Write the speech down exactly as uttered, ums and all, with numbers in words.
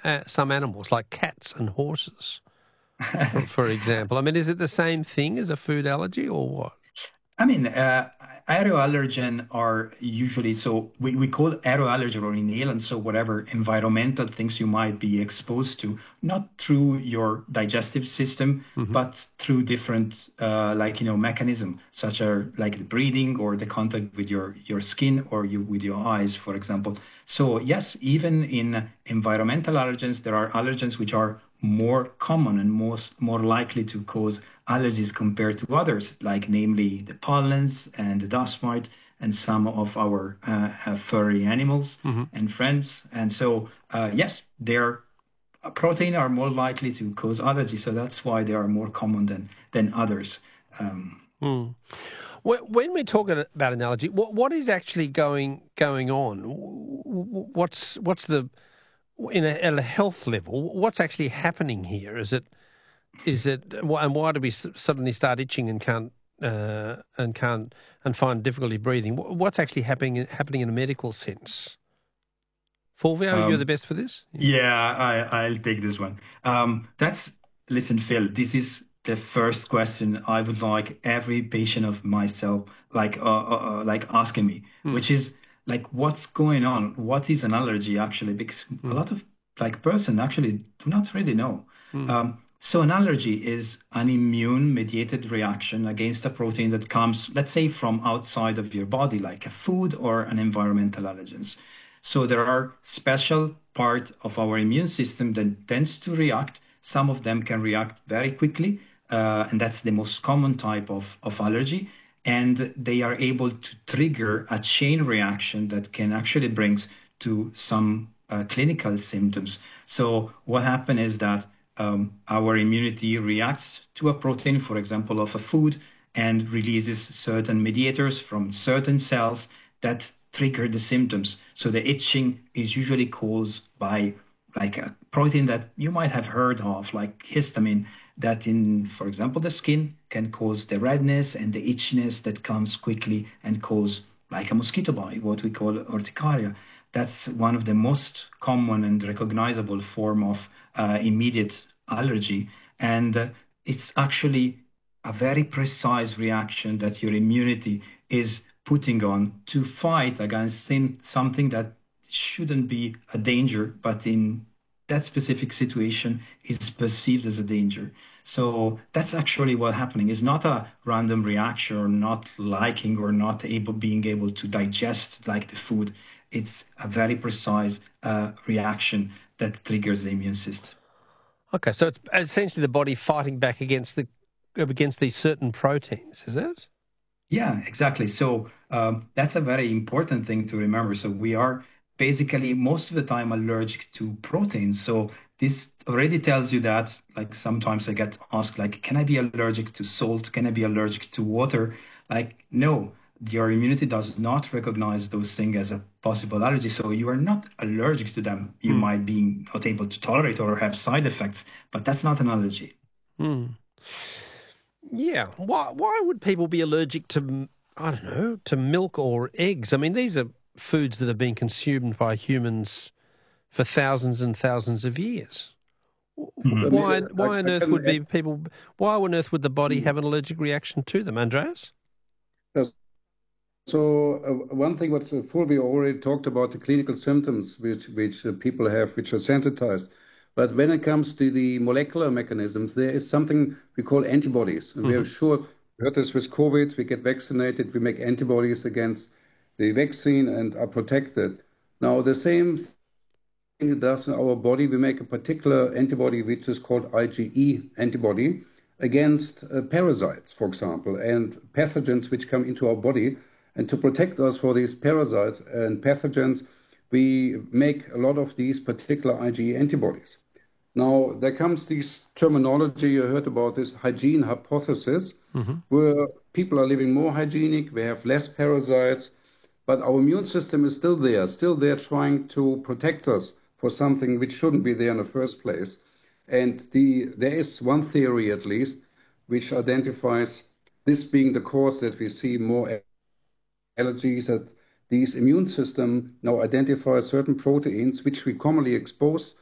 uh, some animals, like cats and horses, for, for example. I mean, is it the same thing as a food allergy or what? I mean, uh, aeroallergen are usually, so we, we call aeroallergen or inhalant, so whatever environmental things you might be exposed to, not through your digestive system, Hmm. but through different, uh, like, you know, mechanism, such as like the breathing or the contact with your, your skin or you with your eyes, for example. So yes, even in environmental allergens, there are allergens which are more common and most more likely to cause allergies compared to others, like namely the pollens and the dust mite and some of our uh, uh, furry animals Hmm. and friends. And so, uh, yes, their protein are more likely to cause allergies. So that's why they are more common than than others. Um, Mm. When when we're talking about an allergy, what what is actually going going on? What's what's the in a, at a health level? What's actually happening here? Is it is it and why do we suddenly start itching and can't uh, and can't and find difficulty breathing? What's actually happening happening in a medical sense? Fulvio, you're the um, best for this. Yeah. Yeah, I, I'll take this one. Um, that's, listen, Phil, this is the first question I would like every patient of myself, like, uh, uh, uh, like asking me, Mm, which is like, what's going on? What is an allergy actually? Because a mm, lot of like person actually do not really know. mm, Um, so an allergy is an immune mediated reaction against a protein that comes, let's say, from outside of your body, like a food or an environmental allergens. So there are special part of our immune system that tends to react. Some of them can react very quickly, uh, and that's the most common type of, of allergy. And they are able to trigger a chain reaction that can actually brings to some uh, clinical symptoms. So what happens is that um, our immunity reacts to a protein, for example, of a food, and releases certain mediators from certain cells that trigger the symptoms. So the itching is usually caused by like a protein that you might have heard of, like histamine, that in, for example, the skin can cause the redness and the itchiness that comes quickly and cause like a mosquito bite, what we call urticaria. That's one of the most common and recognizable form of uh, immediate allergy. And uh, it's actually a very precise reaction that your immunity is putting on to fight against something that shouldn't be a danger, but in that specific situation is perceived as a danger. So that's actually what happening. It's not a random reaction or not liking or not able being able to digest like the food. It's a very precise uh, reaction that triggers the immune system. Okay, so it's essentially the body fighting back against the against these certain proteins, is it? Yeah, exactly. So um, that's a very important thing to remember. So we are basically most of the time allergic to proteins. So this already tells you that, like sometimes I get asked, like, can I be allergic to salt? Can I be allergic to water? Like, no, your immunity does not recognize those things as a possible allergy. So you are not allergic to them. You Mm. might be not able to tolerate or have side effects, but that's not an allergy. Mm. Yeah. Why why would people be allergic to, I don't know, to milk or eggs? I mean, these are foods that have been consumed by humans for thousands and thousands of years. Let me, Mhm. Why I, why on I earth can would add. be people why on earth would the body have an allergic reaction to them, Andreas? Yes. So uh, one thing what uh, Fulvio already talked about the clinical symptoms which which uh, people have which are sensitized. But when it comes to the molecular mechanisms, there is something we call antibodies. And we Hmm. are sure, we heard this with COVID, we get vaccinated, we make antibodies against the vaccine and are protected. Now, the same thing it does in our body, we make a particular antibody which is called IgE antibody against uh, parasites, for example, and pathogens which come into our body. And to protect us for these parasites and pathogens, we make a lot of these particular IgE antibodies. Now, there comes this terminology, you heard about this hygiene hypothesis, Hmm. where people are living more hygienic, we have less parasites, but our immune system is still there, still there trying to protect us for something which shouldn't be there in the first place. And the there is one theory at least which identifies this being the cause that we see more allergies, that these immune system now identify certain proteins which we commonly expose